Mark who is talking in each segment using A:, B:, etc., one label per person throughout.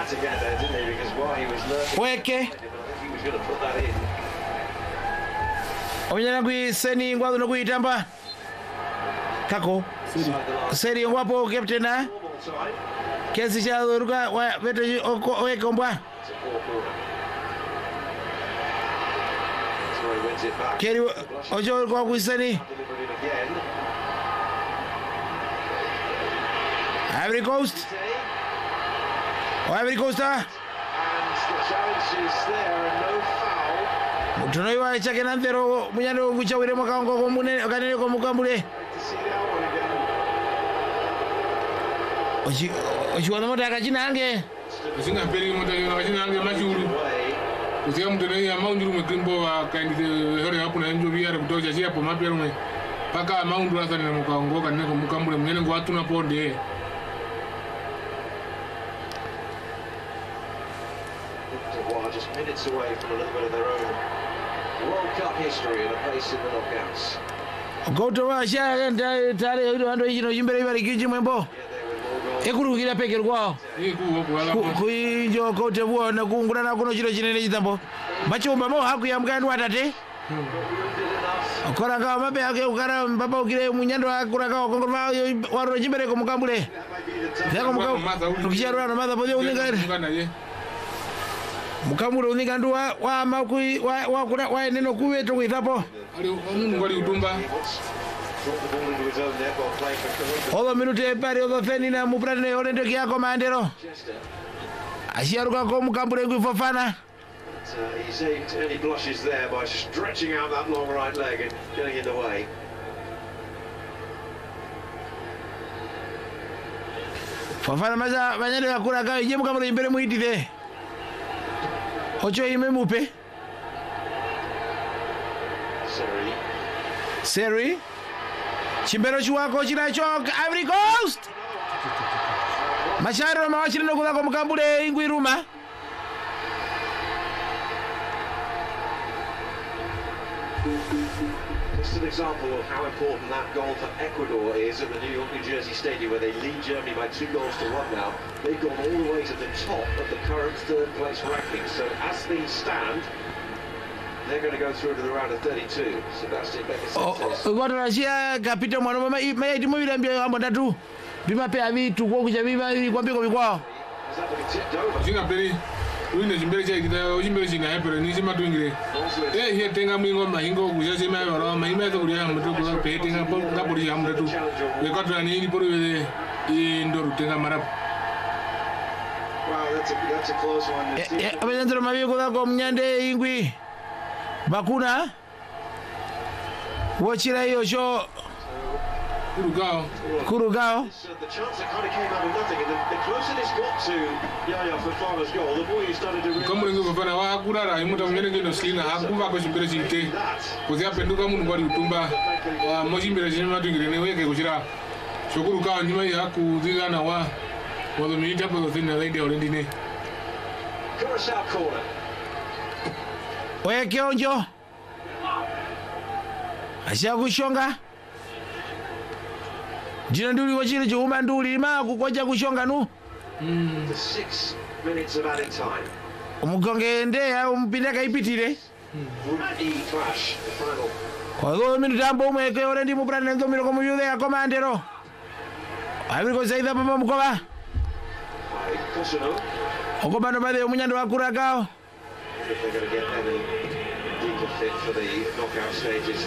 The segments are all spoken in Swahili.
A: had to get there, didn't he? Because while he was lurking,
B: Weke
A: I think he was going to put that in.
B: onyana kui seni ngwa no kuitamba kako seri ngwapo captain na
A: Normal time.
B: kesi cha ruka wa veto Weke mbwa
A: It's a poor corner. So he wins it back.
B: keri ojo kwa kuiseni
A: Delivered it again.
B: Ivory Coast Ivory Coast
A: And the challenge is there and no foul.
B: tunoiwa chake na ndero munyando kuchawire mwakango komune kanene komukambule
A: To see that one again.
B: ochiwana mota akachinange
C: Singa peri mota wajina ange machuru.
A: Away.
C: Usia mtene ya maundu mekimbo wa kaindi hore hapo na njo biara kutoja sia hapo mapya rume. Paka maundu hasa ni mukaongoka nene kumukambule mnene ngo watu na ponde.
A: Just minutes away from a little bit of their own World Cup history and a place in the knockouts.
B: gotowa sha tare ando ichino chimbere ibari kinji mwembo
A: Yeah, they were more goals.
B: ekurukira pekero kwao
C: Hii kuwo wala
B: kuinjo kote buona kungulana kuno chiro chinene chitambo machumba mo hakuyamkani watate koranga mabe ake ukara mbaba ukire munyando akuraka kongoma waro chimbere komukambule
A: That might be the tough
B: yako mukicharwa na madha podio uninga
C: ngana ye.
B: mukamure uninga ndo wa makui wa kuna wa neno kuweto kuitapo
C: Ali omuntu ngwali utumba.
A: He wants to drop the ball into his own net while playing for Colombia.
B: odo minute pari odo feni na mupratene orende kiako mandero
A: Chester.
B: ashiaruka ko mukambule kuifofana
A: He saved any blushes there by stretching out that long right leg and getting in the way.
B: fofana maza banyane yakuraka ije mukambule imbere muitire ocho ime mupe
A: Sorry.
B: Seri chimbero chiwako chinacho Ivory Coast masharo mawachiri nokuda kwa mukambule ingwiruma
A: Just an example of how important that goal for Ecuador is at the New York, New Jersey Stadium, where they lead Germany by 2 goals to 1 now. They've gone all the way to the top of the current third place ranking. So as things stand, they're going to go through to the round of 32. Sebastian Beckesantes.
B: ukotorashia kapita mwana mayaiti muvira mbio ambo ndatu bimapea vitu kwokucha kwambiko vikwao
A: Is that looking tipped over?
C: Singa peri. Uine chimbere cha ikita chimbere china hepero ni chima tuingire.
A: Northwood.
C: Hie tenga mwingo mahingo kuja chima yoro mahima to kuria mtu kwa petinga po ngapuri ya mtu. Yekatra ni poro ye ndoru tenga marapu.
A: Wow, that's a close one.
B: abenyanziro maviko dhako mnyande ingwi bakuna wochira hiyo cho
C: Kurugao.
B: kurugao
A: The chance that kind of came out of nothing, and the closer this got to Yaya Fofana's goal, the boy who started to realise
C: Kama ngi bafana wa kurara imuta mnyene ngino skina hakuva ko chimbere chite.
A: that.
C: Kuzi apenduka munhu ngwari utumba. Mo chimbere chine matingire ne weke kuchira. Shokuruka nyuma ya kuzigana wa Wado minita po thina zaidi ya olendine.
A: Curacao corner.
B: oye kionjo ashia kushonga jina nduli wachile chuma nduli ma kukocha kushonga nu
A: To 6 minutes of added time.
B: umukonge ndeya umpinde kaipitire
A: Bloody clash, the final.
B: kwa hiyo minuti ambo umweke orendi mupratene nzomiro komuyuthe ya komandero Ivory Coast aitha papa mukoba
A: By Cossino.
B: okobano mathe omunyando wa Curacao
A: If they're going to get any deeper fit for the knockout stages.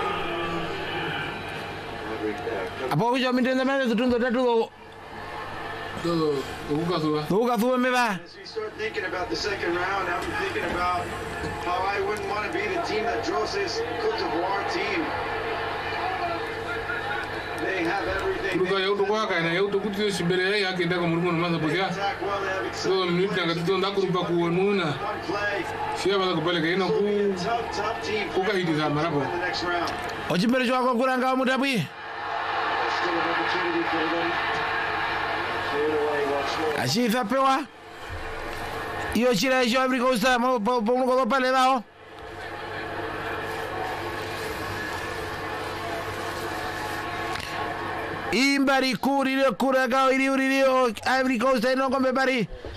B: apo kucho mitenza mathe tutunzo tatu
C: Todo ukasuba.
B: thukathuwe miva
A: As we start thinking about the second round, I'm thinking about how I wouldn't want to be the team that draws this Cote d'Ivoire team. They have everything.
C: Kuruka ya utukwa kana ya utukuti chimbere ya kenda ko murumo maza posia.
A: Attack well, they have
C: So minita ngatuto ndakurupa kuonuna.
A: one play.
C: Sia bala kupeleka ino ku
A: Tough team.
C: kukahitiza marapo.
A: In the next round.
B: ochimbere chwako Curacao mutapwi
A: There's still an opportunity for them. Cleared away once more.
B: ashitha pewa iyo chira icho Ivory Coast pomukodo pale bao imbari kurire Curacao iri uriri Ivory Coast inongombe bari